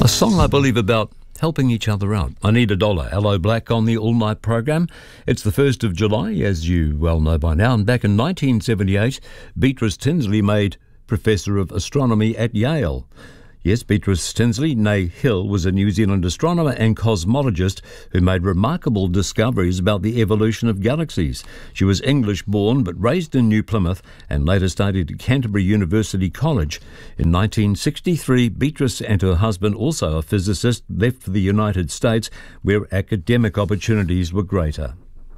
A song, I believe, about helping each other out. I Need a Dollar, Aloe Blacc on the All Night program. It's the 1st of July, as you well know by now, and back in 1978, Beatrice Tinsley made Professor of Astronomy at Yale. Yes, Beatrice Tinsley, née Hill, was a New Zealand astronomer and cosmologist who made remarkable discoveries about the evolution of galaxies. She was English-born but raised in New Plymouth and later studied at Canterbury University College. In 1963, Beatrice and her husband, also a physicist, left for the United States, where academic opportunities were greater.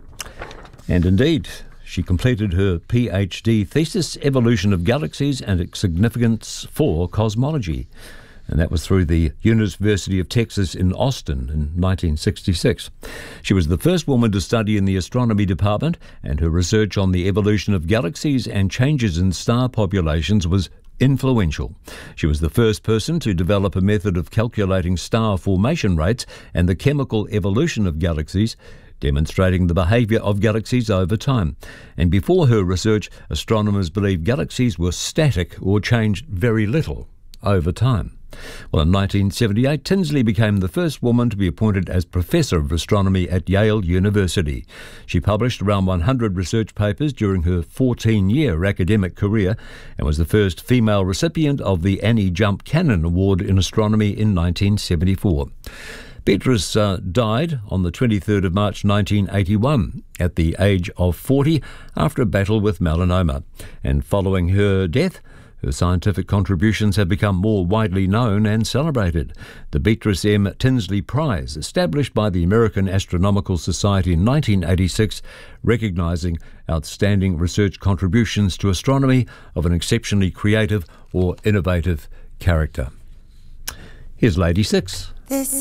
And indeed, she completed her PhD thesis, Evolution of Galaxies and its Significance for Cosmology. And that was through the University of Texas in Austin in 1966. She was the first woman to study in the astronomy department, and her research on the evolution of galaxies and changes in star populations was influential. She was the first person to develop a method of calculating star formation rates and the chemical evolution of galaxies, demonstrating the behaviour of galaxies over time. And before her research, astronomers believed galaxies were static or changed very little over time. Well, in 1978, Tinsley became the first woman to be appointed as Professor of Astronomy at Yale University. She published around 100 research papers during her 14-year academic career and was the first female recipient of the Annie Jump Cannon Award in Astronomy in 1974. Beatrice died on the 23rd of March 1981 at the age of 40 after a battle with melanoma. And following her death, her scientific contributions have become more widely known and celebrated. The Beatrice M. Tinsley Prize, established by the American Astronomical Society in 1986, recognising outstanding research contributions to astronomy of an exceptionally creative or innovative character. Here's Lady Six.